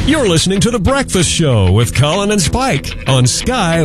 You're listening to The Breakfast Show with Colin and Spike on Sky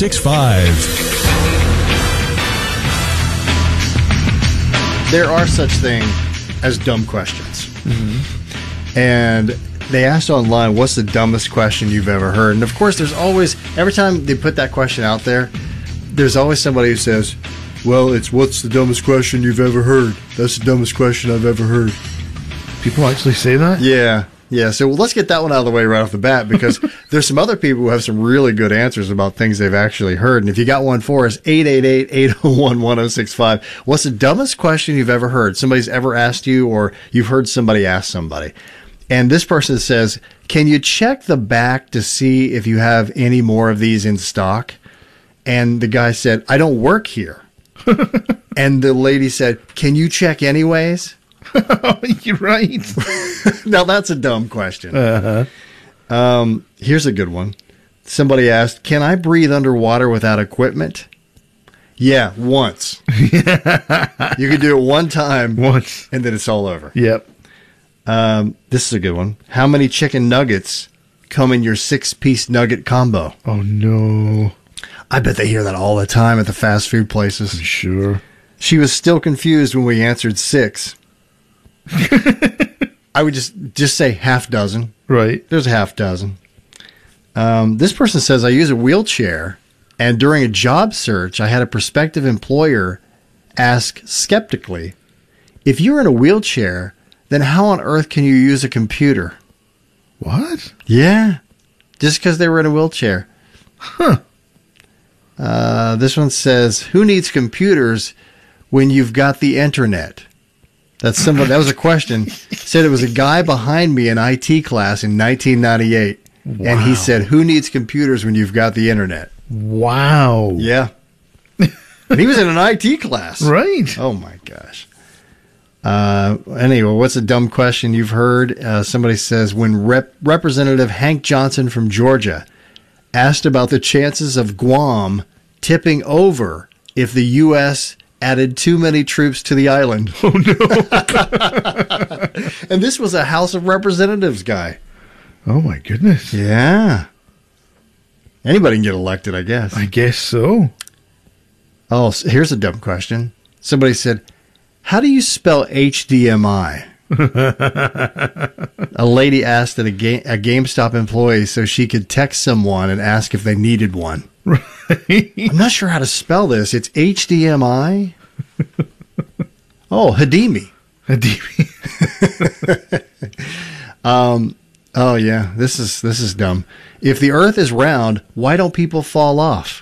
106.5. There are such things as dumb questions. Mm-hmm. And they asked online, what's the dumbest question you've ever heard? And of course, there's always, every time they put that question out there, there's always somebody who says, well, it's what's the dumbest question you've ever heard? That's the dumbest question I've ever heard. People actually say that? Yeah. Yeah, so let's get that one out of the way right off the bat, because there's some other people who have some really good answers about things they've actually heard. And if you got one for us, 888-801-1065. What's the dumbest question you've ever heard? Somebody's ever asked you, or you've heard somebody ask somebody. And this person says, can you check the back to see if you have any more of these in stock? And the guy said, I don't work here. And the lady said, can you check anyways? You're right. Now that's a dumb question. Uh-huh. Here's a good one. Somebody asked, can I breathe underwater without equipment? Yeah, once. You can do it one time. Once. And then it's all over. Yep. This is a good one. How many chicken nuggets come in your 6-piece nugget combo? Oh, no. I bet they hear that all the time at the fast food places. I'm sure. She was still confused when we answered 6. I would just say half dozen. Right. There's a half dozen. This person says, I use a wheelchair, and during a job search, I had a prospective employer ask skeptically, if you're in a wheelchair, then how on earth can you use a computer? What? Yeah. Just because they were in a wheelchair. Huh. This one says, who needs computers when you've got the internet? That's somebody. That was a question. Said it was a guy behind me in IT class in 1998. Wow. And he said, who needs computers when you've got the internet? Wow. Yeah. And he was in an IT class. Right. Oh, my gosh. Anyway, what's a dumb question you've heard? Somebody says, when Representative Hank Johnson from Georgia asked about the chances of Guam tipping over if the U.S. added too many troops to the island. Oh, no. And this was a House of Representatives guy. Oh, my goodness. Yeah. Anybody can get elected, I guess. I guess so. Oh, here's a dumb question. Somebody said, how do you spell HDMI? A lady asked a GameStop employee so she could text someone and ask if they needed one. Right. I'm not sure how to spell this. It's HDMI. Oh, Hadimi. Hadimi. Oh yeah, this is dumb. If the Earth is round, why don't people fall off?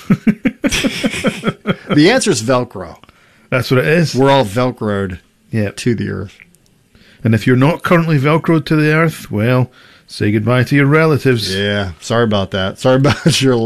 The answer is Velcro. That's what it is. We're all Velcroed Yep. to the Earth. And if you're not currently Velcroed to the Earth, well, say goodbye to your relatives. Yeah, sorry about that. Sorry about your